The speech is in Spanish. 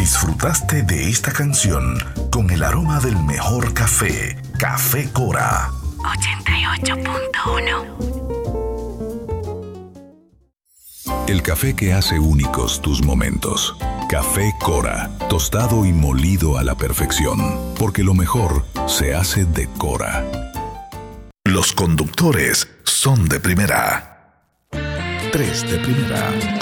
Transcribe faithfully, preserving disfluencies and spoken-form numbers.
Disfrutaste de esta canción con el aroma del mejor café, Café Cora. ochenta y ocho punto uno. El café que hace únicos tus momentos. Café Cora, tostado y molido a la perfección, porque lo mejor se hace de Cora. Los conductores son de primera. Tres de primera.